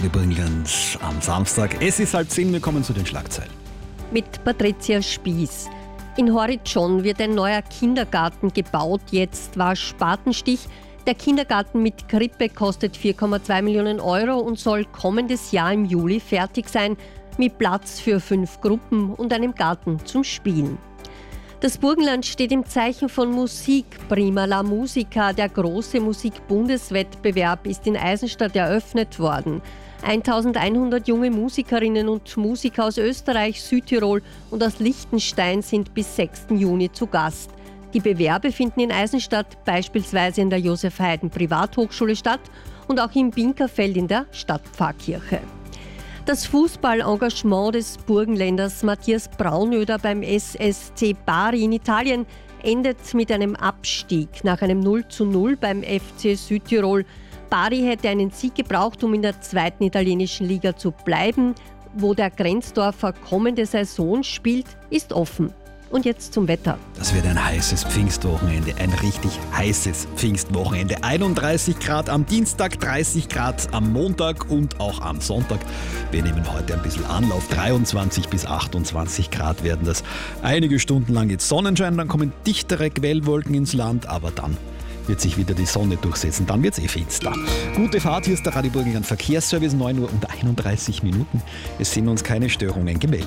Radio Burgenland am Samstag. Es ist 9:30, wir kommen zu den Schlagzeilen. Mit Patricia Spieß. In Horridjon wird ein neuer Kindergarten gebaut. Jetzt war Spatenstich. Der Kindergarten mit Krippe kostet 4,2 Millionen Euro und soll kommendes Jahr im Juli fertig sein, mit Platz für 5 Gruppen und einem Garten zum Spielen. Das Burgenland steht im Zeichen von Musik. Prima la Musica, der große Musikbundeswettbewerb, ist in Eisenstadt eröffnet worden. 1100 junge Musikerinnen und Musiker aus Österreich, Südtirol und aus Liechtenstein sind bis 6. Juni zu Gast. Die Bewerbe finden in Eisenstadt beispielsweise in der Josef Haydn Privathochschule statt und auch im Binkerfeld in der Stadtpfarrkirche. Das Fußballengagement des Burgenländers Matthias Braunöder beim SSC Bari in Italien endet mit einem Abstieg nach einem 0:0 beim FC Südtirol. Bari hätte einen Sieg gebraucht, um in der 2. italienischen Liga zu bleiben. Wo der Grenzdorfer kommende Saison spielt, ist offen. Und jetzt zum Wetter. Das wird ein heißes Pfingstwochenende, ein richtig heißes Pfingstwochenende. 31 Grad am Dienstag, 30 Grad am Montag und auch am Sonntag. Wir nehmen heute ein bisschen Anlauf. 23 bis 28 Grad werden das. Einige Stunden lang jetzt Sonnenschein, dann kommen dichtere Quellwolken ins Land, aber dann wird sich wieder die Sonne durchsetzen. Dann wird es finster. Gute Fahrt, hier ist der Radio Burgenland Verkehrsservice, 9 Uhr und 31 Minuten. Es sind uns keine Störungen gemeldet.